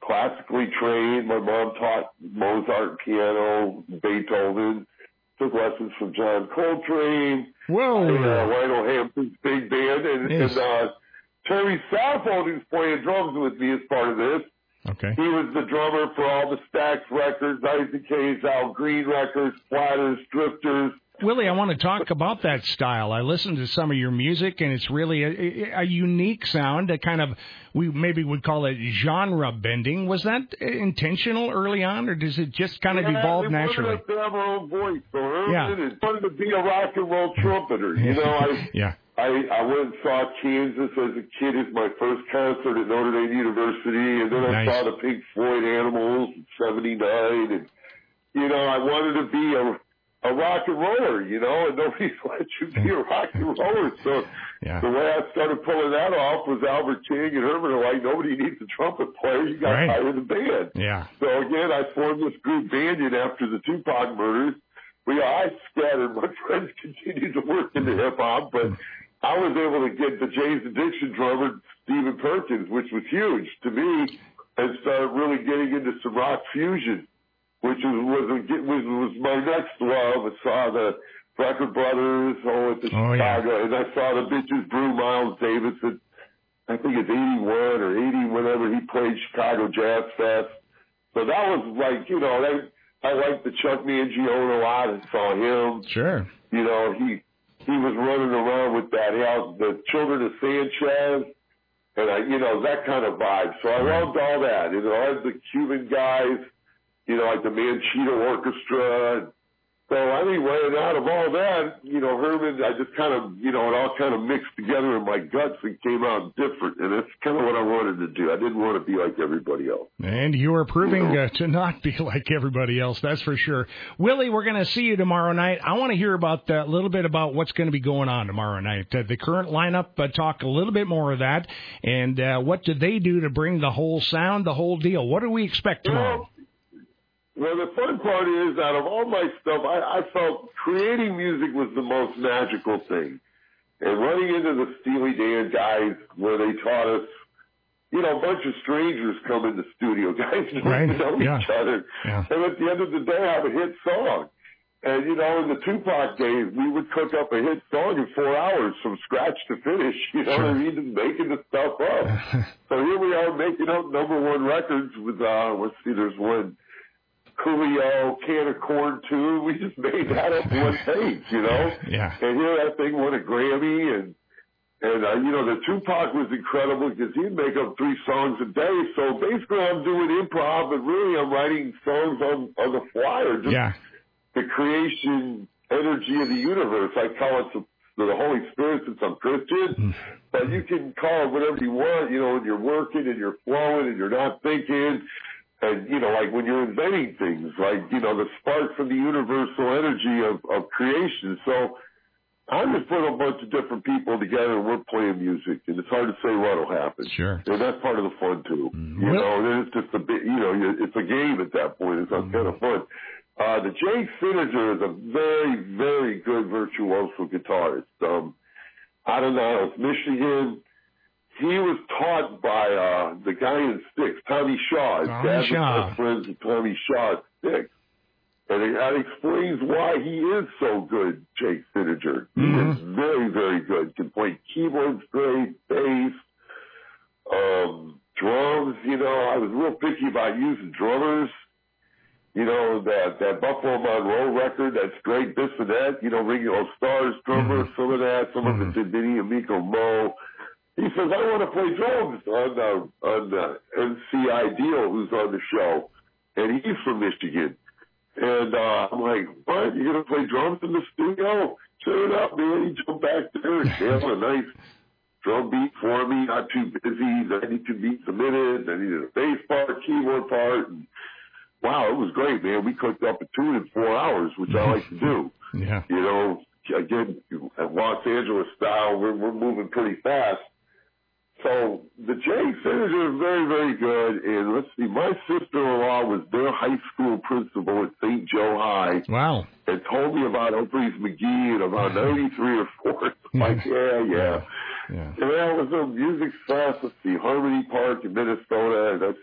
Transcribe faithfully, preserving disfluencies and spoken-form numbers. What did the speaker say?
classically trained. My mom taught Mozart piano, Beethoven, took lessons from John Coltrane. Whoa. And, uh, Lionel Hampton's big band. And, yes. and uh, Terry Saffold, who's playing drums with me as part of this, okay. he was the drummer for all the Stax records, Isaac Hayes, Al Green records, Platters, Drifters. Willie, I want to talk about that style. I listened to some of your music, and it's really a, a unique sound, a kind of, we maybe would call it genre bending. Was that intentional early on, or does it just kind of yeah, evolve naturally? We wanted to have our own voice, so Herman yeah. is wanted to be a rock and roll trumpeter. You know, I, yeah. I, I went and saw Kansas as a kid as my first concert at Notre Dame University, and then I nice. saw the Pink Floyd Animals in seventy-nine, and, you know, I wanted to be a a rock and roller, you know, and nobody's let you be a rock and roller. So yeah. the way I started pulling that off was Albert King and Herman are like, nobody needs a trumpet player. You got to right. hire the band. Yeah. So again, I formed this group Banyan after the Tupac murders. We, I scattered. My friends continued to work into hip hop, but I was able to get the Jane's Addiction drummer, Stephen Perkins, which was huge to me, and started really getting into some rock fusion, which was was, was was my next love. I saw the Record Brothers, oh, at the oh, Chicago, yeah. and I saw the Bitches Brew, Miles Davis at, I think it's eighty-one or eighty, whenever he played Chicago Jazz Fest. So that was like, you know, that, I liked the Chuck Mangione a lot and saw him. Sure. You know, he he was running around with that house, the Children of Sanchez, and I, you know, that kind of vibe. So I right. loved all that. You know, I had the Cuban guys, you know, like the Manchito Orchestra. So anyway, and out of all that, you know, Herman, I just kind of, you know, it all kind of mixed together in my guts and came out different. And that's kind of what I wanted to do. I didn't want to be like everybody else. And you are proving uh, to not be like everybody else, that's for sure. Willie, we're going to see you tomorrow night. I want to hear about a little bit about what's going to be going on tomorrow night. Uh, the current lineup, uh, talk a little bit more of that. And uh, what do they do to bring the whole sound, the whole deal? What do we expect tomorrow? Well, Well, the fun part is, out of all my stuff, I, I felt creating music was the most magical thing. And running into the Steely Dan guys where they taught us, you know, a bunch of strangers come in the studio, guys don't right. know yeah. each other. Yeah. And at the end of the day, have a hit song. And, you know, in the Tupac days, we would cook up a hit song in four hours from scratch to finish, you know sure. what I mean, just making the stuff up. So here we are making up number one records with, uh, let's see, there's one, Coolio, Can of Corn two. We just made that up one page, you know. Yeah. And here that thing won a Grammy, and and uh, you know the Tupac was incredible because he'd make up three songs a day. So basically, I'm doing improv, but really I'm writing songs on on the fly, or just yeah. the creation energy of the universe. I call it the, the Holy Spirit since I'm Christian, mm. but you can call it whatever you want. You know, when you're working and you're flowing and you're not thinking. And, you know, like when you're inventing things, like, you know, the spark from the universal energy of, of creation. So I just put a bunch of different people together and we're playing music, and it's hard to say what will happen. Sure. And that's part of the fun, too. Mm-hmm. You know, and then it's just a bit, you know, it's a game at that point. It's mm-hmm. kind of fun. Uh, the Jake Sininger is a very, very good virtuoso guitarist. Um, out of Niles, Michigan. He was taught by uh, the guy in Styx, Tommy Shaw. His Tommy dad Shaw. was best friends with Tommy Shaw at Styx. And it, that explains why he is so good, Jake Sininger. He mm-hmm. is very, very good. Can play keyboards great, bass, um, drums. You know, I was real picky about using drummers. You know, that, that Buffalo Monroe record, that's Greg Bissonette, you know, Ringo Starr's drummer, mm-hmm. some of that, some mm-hmm. of it's Vinny Amico Mo. He says, I want to play drums on uh, on uh, M C Ideal, who's on the show, and he's from Michigan. And uh, I'm like, what? You're going to play drums in the studio? Sure enough, man. He jumped back there and had a nice drum beat for me, not too busy, ninety-two beats a minute. I needed a bass part, keyboard part. And, wow, it was great, man. We cooked up a tune in four hours, which I like to do. Yeah. You know, again, at Los Angeles style, we're, we're moving pretty fast. So the Jake Sininger is very, very good. And let's see, my sister-in-law was their high school principal at Saint Joe High. Wow. And told me about Humphreys McGee in about ninety-three or four. Like, yeah, yeah. Yeah. And that was a music fest. Let's see, Harmony Park in Minnesota. That's